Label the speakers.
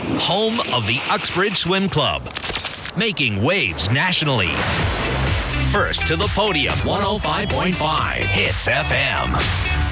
Speaker 1: home of the Uxbridge Swim Club, making waves nationally. First to the podium, 105.5 Hits FM.